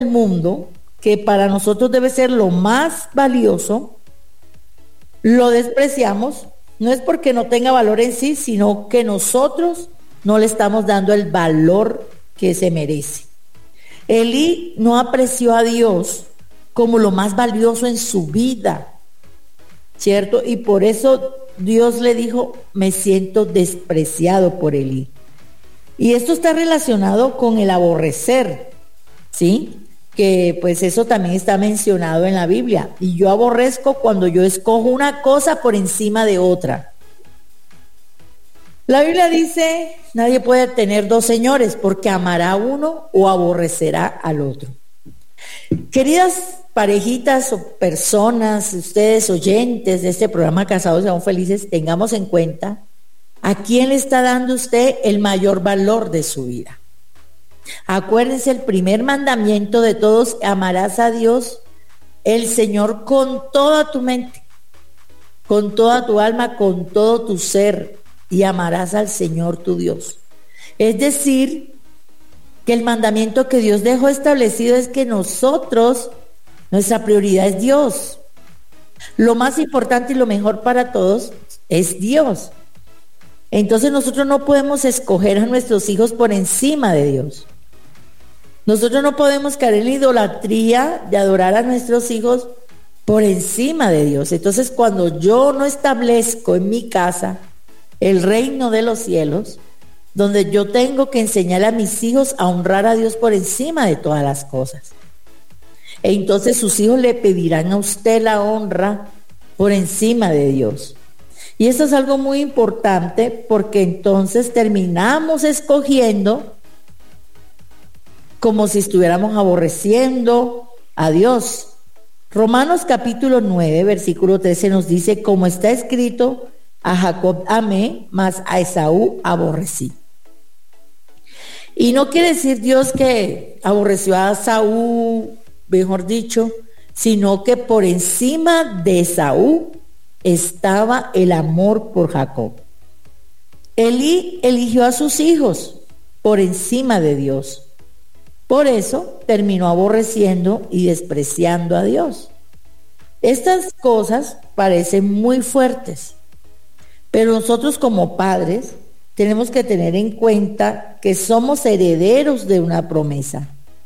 del mundo, que para nosotros debe ser lo más valioso, lo despreciamos. No es porque no tenga valor en sí, sino que nosotros no le estamos dando el valor que se merece. Elí no apreció a Dios como lo más valioso en su vida, ¿cierto? Y por eso Dios le dijo, me siento despreciado por Elí. Y esto está relacionado con el aborrecer, ¿sí? Que pues eso también está mencionado en la Biblia. Y yo aborrezco cuando yo escojo una cosa por encima de otra. La Biblia dice, nadie puede tener dos señores porque amará a uno o aborrecerá al otro. Queridas parejitas o personas, ustedes oyentes de este programa Casados y Aún Felices, tengamos en cuenta a quién le está dando usted el mayor valor de su vida. Acuérdense, el primer mandamiento de todos, amarás a Dios, el Señor, con toda tu mente, con toda tu alma, con todo tu ser, y amarás al Señor tu Dios. Es decir, que el mandamiento que Dios dejó establecido es que nosotros, nuestra prioridad es Dios. Lo más importante y lo mejor para todos es Dios. Entonces nosotros no podemos escoger a nuestros hijos por encima de Dios. Nosotros no podemos caer en la idolatría de adorar a nuestros hijos por encima de Dios. Entonces cuando yo no establezco en mi casa el reino de los cielos, donde yo tengo que enseñar a mis hijos a honrar a Dios por encima de todas las cosas. E entonces sus hijos le pedirán a usted la honra por encima de Dios. Y eso es algo muy importante porque entonces terminamos escogiendo como si estuviéramos aborreciendo a Dios. Romanos capítulo 9, versículo 13 nos dice, como está escrito, a Jacob amé, mas a Esaú aborrecí. Y no quiere decir Dios que aborreció a Esaú, mejor dicho, sino que por encima de Esaú estaba el amor por Jacob. Elí eligió a sus hijos por encima de Dios. Por eso terminó aborreciendo y despreciando a Dios. Estas cosas parecen muy fuertes, pero nosotros como padres tenemos que tener en cuenta que somos herederos de una promesa.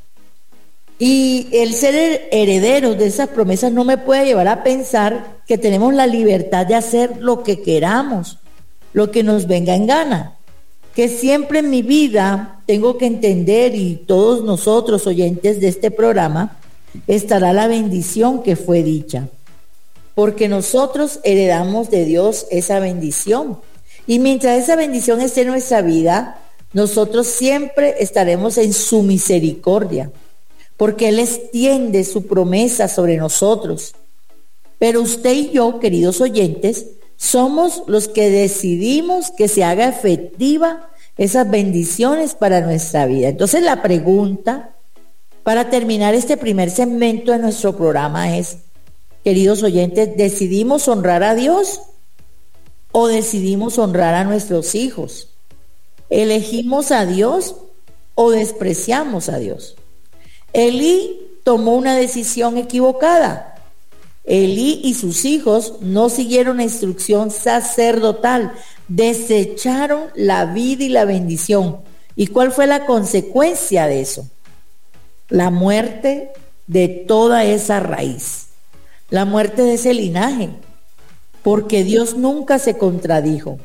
Y el ser herederos de esas promesas no me puede llevar a pensar que tenemos la libertad de hacer lo que queramos, lo que nos venga en gana. Que siempre en mi vida tengo que entender, y todos nosotros oyentes de este programa, estará la bendición que fue dicha. Porque nosotros heredamos de Dios esa bendición. Y mientras esa bendición esté en nuestra vida, nosotros siempre estaremos en su misericordia. Porque Él extiende su promesa sobre nosotros. Pero usted y yo, queridos oyentes, somos los que decidimos que se haga efectiva esas bendiciones para nuestra vida. Entonces la pregunta para terminar este primer segmento de nuestro programa es, queridos oyentes, ¿decidimos honrar a Dios o decidimos honrar a nuestros hijos? ¿Elegimos a Dios o despreciamos a Dios? Elí tomó una decisión equivocada. Elí y sus hijos no siguieron la instrucción sacerdotal, desecharon la vida y la bendición. ¿Y cuál fue la consecuencia de eso? La muerte de toda esa raíz, la muerte de ese linaje, porque Dios nunca se contradijo.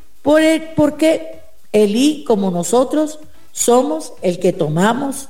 Porque Elí, como nosotros, somos el que tomamos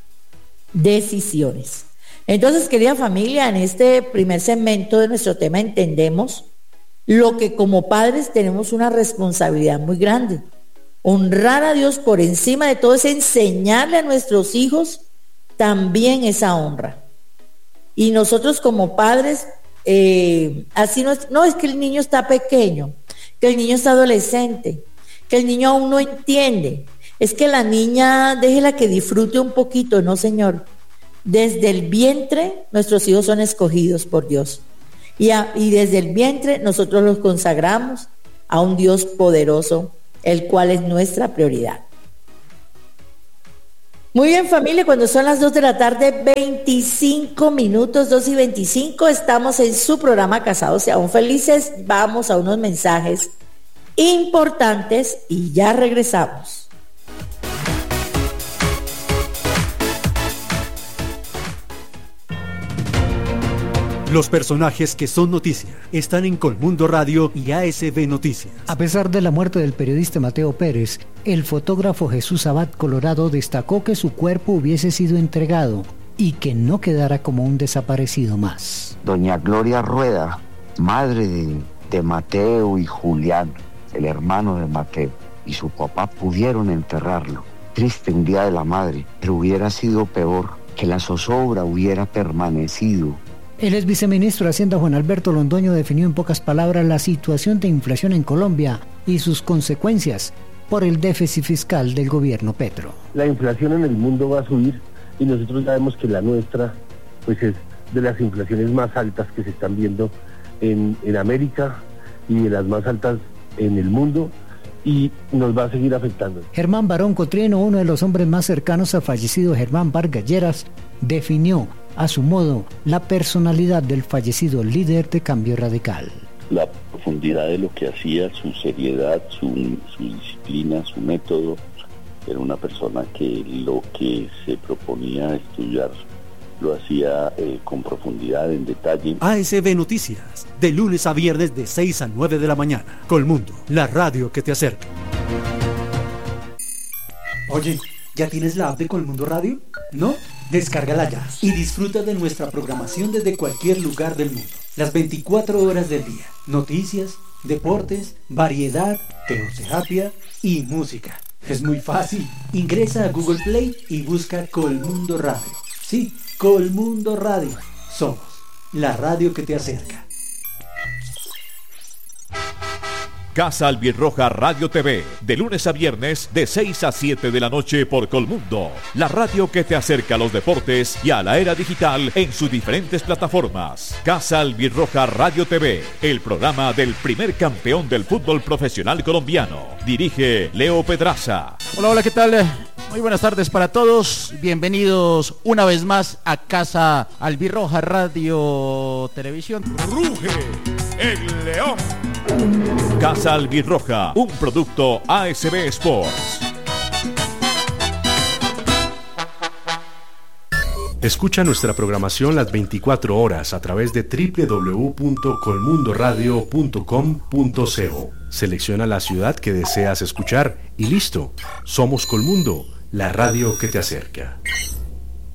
decisiones. Entonces, querida familia, en este primer segmento de nuestro tema entendemos lo que como padres tenemos una responsabilidad muy grande. Honrar a Dios por encima de todo es enseñarle a nuestros hijos también esa honra. Y nosotros como padres, así no es que el niño está pequeño, que el niño está adolescente, que el niño aún no entiende. Es que la niña, déjela que disfrute un poquito, no, señor. Desde el vientre nuestros hijos son escogidos por Dios. Y desde el vientre nosotros los consagramos a un Dios poderoso, el cual es nuestra prioridad. Muy bien, familia, cuando son las 2 de la tarde, 25 minutos, 2:25, estamos en su programa Casados y Aún Felices. Vamos a unos mensajes importantes y ya regresamos. Los personajes que son noticia están en Colmundo Radio y ASB Noticias. A pesar de la muerte del periodista Mateo Pérez, el fotógrafo Jesús Abad Colorado destacó que su cuerpo hubiese sido entregado y que no quedara como un desaparecido más. Doña Gloria Rueda, madre de Mateo y Julián, el hermano de Mateo, y su papá pudieron enterrarlo. Triste un día de la madre, pero hubiera sido peor que la zozobra hubiera permanecido. El ex viceministro de Hacienda Juan Alberto Londoño definió en pocas palabras la situación de inflación en Colombia y sus consecuencias por el déficit fiscal del gobierno Petro. La inflación en el mundo va a subir y nosotros sabemos que la nuestra pues es de las inflaciones más altas que se están viendo en América y de las más altas en el mundo, y nos va a seguir afectando. Germán Barón Cotrieno, uno de los hombres más cercanos al fallecido Germán Vargas Lleras, definió a su modo la personalidad del fallecido líder de Cambio Radical. La profundidad de lo que hacía, su seriedad, su disciplina, su método. Era una persona que lo que se proponía estudiar lo hacía con profundidad, en detalle. ASB Noticias, de lunes a viernes de 6 a 9 de la mañana. Colmundo, la radio que te acerca. Oye, ¿ya tienes la app de Colmundo Radio? ¿No? Descárgala ya y disfruta de nuestra programación desde cualquier lugar del mundo. Las 24 horas del día. Noticias, deportes, variedad, teoterapia y música. Es muy fácil. Ingresa a Google Play y busca Colmundo Radio. Sí, Colmundo Radio. Somos la radio que te acerca. Casa Albirroja Radio TV, de lunes a viernes de 6 a 7 de la noche por Colmundo, la radio que te acerca a los deportes y a la era digital en sus diferentes plataformas. Casa Albirroja Radio TV, el programa del primer campeón del fútbol profesional colombiano. Dirige Leo Pedraza. Hola, ¿qué tal? Muy buenas tardes para todos. Bienvenidos una vez más a Casa Albirroja Radio Televisión. Ruge el león. Casa Albirroja, un producto ASB Sports. Escucha nuestra programación las 24 horas a través de www.colmundoradio.com.co. Selecciona la ciudad que deseas escuchar y listo. Somos Colmundo, la radio que te acerca.